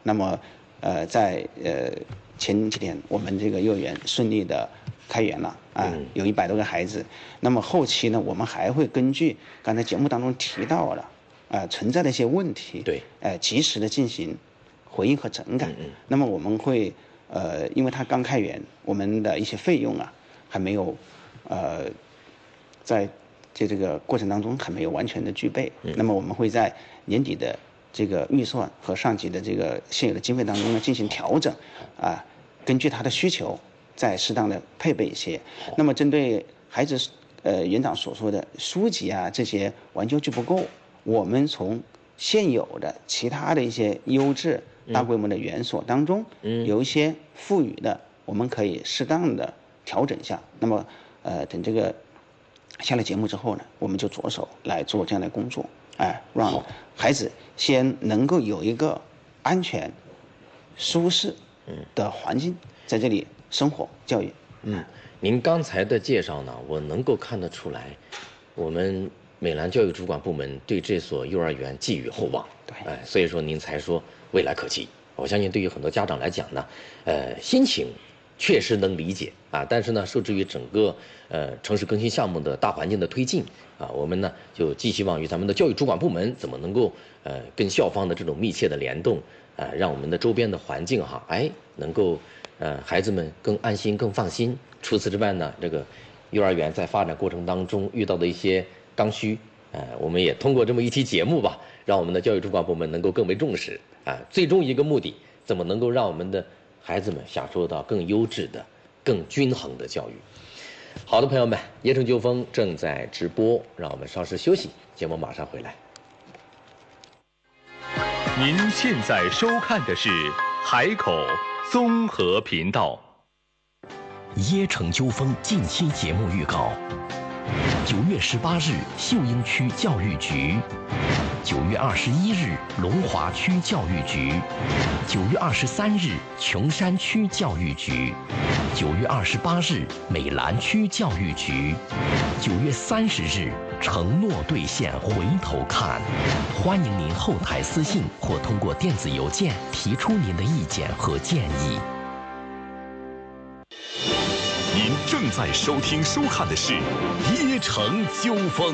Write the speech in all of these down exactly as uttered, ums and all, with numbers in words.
那么，呃，在呃前几天我们这个幼儿园顺利的开园了啊，有一百多个孩子。那么后期呢，我们还会根据刚才节目当中提到了啊、呃、存在的一些问题， 对， 呃，及时的进行回应和整改。 嗯嗯那么我们会呃，因为它刚开园，我们的一些费用啊还没有呃在这这个过程当中还没有完全的具备。 嗯、 那么我们会在年底的这个预算和上级的这个现有的经费当中呢进行调整，啊，根据他的需求再适当的配备一些。那么针对孩子呃园长所说的书籍啊这些玩具具不够，我们从现有的其他的一些优质大规模的园所当中， 嗯， 有一些富裕的，我们可以适当的调整一下。那么呃等这个下了节目之后呢，我们就着手来做这样的工作。哎，让孩子先能够有一个安全、舒适的环境在这里生活教育。 嗯，您刚才的介绍呢，我能够看得出来，我们美兰教育主管部门对这所幼儿园寄予厚望。 对， 哎，所以说您才说未来可期。我相信对于很多家长来讲呢，呃，心情确实能理解啊，但是呢，受制于整个呃城市更新项目的大环境的推进啊，我们呢就寄希望于咱们的教育主管部门怎么能够呃跟校方的这种密切的联动，呃，让我们的周边的环境哈，哎，能够呃孩子们更安心、更放心。除此之外呢，这个幼儿园在发展过程当中遇到的一些刚需，呃，我们也通过这么一期节目吧，让我们的教育主管部门能够更为重视啊。最终一个目的，怎么能够让我们的孩子们享受到更优质的、更均衡的教育。好的，朋友们，椰城秋风正在直播，让我们稍事休息，节目马上回来。 您现在收看的是海口综合频道。 椰城秋风近期节目预告：九月十八日，秀英区教育局；九月二十一日，龙华区教育局；九月二十三日，琼山区教育局；九月二十八日，美兰区教育局；九月三十日，承诺兑现，回头看。欢迎您后台私信或通过电子邮件提出您的意见和建议。 您正在收听收看的是椰城秋风。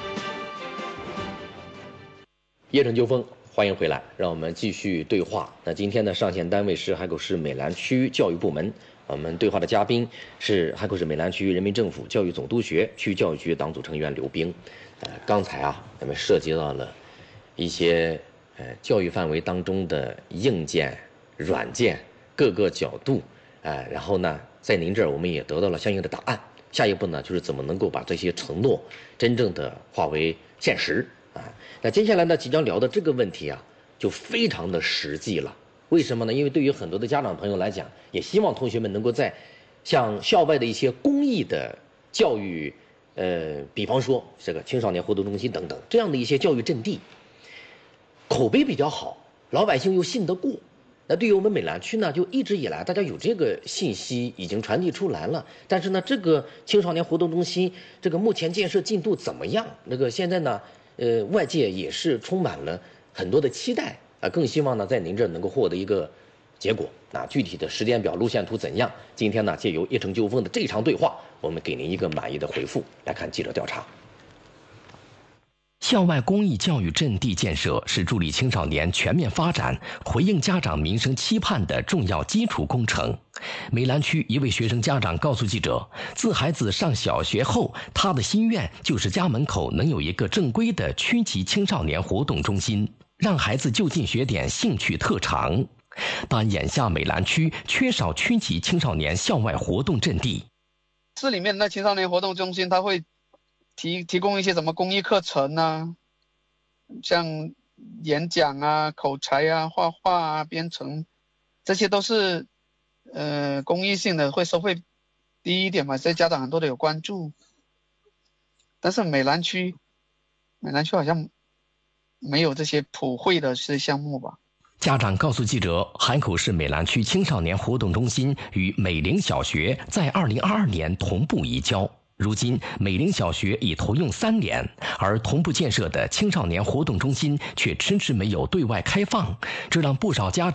椰城秋风，欢迎回来，让我们继续对话。那今天的上线单位是海口市美兰区教育部门，我们对话的嘉宾是海口市美兰区人民政府教育总督学区教育局党组成员刘冰。呃，刚才啊，咱们涉及到了一些呃教育范围当中的硬件、软件各个角度，呃，然后呢，在您这儿我们也得到了相应的答案。下一步呢，就是怎么能够把这些承诺真正的化为现实啊？那接下来呢，即将聊的这个问题啊，就非常的实际了。为什么呢？因为对于很多的家长朋友来讲，也希望同学们能够在像校外的一些公益的教育，呃，比方说这个青少年活动中心等等这样的一些教育阵地，口碑比较好，老百姓又信得过。那对于我们美兰区呢，就一直以来大家有这个信息已经传递出来了，但是呢，这个青少年活动中心这个目前建设进度怎么样？那个现在呢，呃，外界也是充满了很多的期待啊，更希望呢在您这能够获得一个结果。那具体的时间表、路线图怎样？今天呢，借由椰城秋风的这场对话，我们给您一个满意的回复。来看记者调查。 校外公益教育阵地建设是助力青少年全面发展、回应家长民生期盼的重要基础工程。美兰区一位学生家长告诉记者，自孩子上小学后，他的心愿就是家门口能有一个正规的区级青少年活动中心，让孩子就近学点兴趣特长。但眼下美兰区缺少区级青少年校外活动阵地。 市里面的青少年活动中心，它会提提供一些什么公益课程啊，像演讲啊、口才啊、画画啊、编程，这些都是呃公益性的，会收费低一点嘛，所以家长很多都有关注。但是美兰区，美兰区好像没有这些普惠的这些项目吧。 家长告诉记者，海口市美兰区青少年活动中心与美林小学在二零二二年同步移交。如今，美林小学已投用三年，而同步建设的青少年活动中心却迟迟没有对外开放，这让不少家长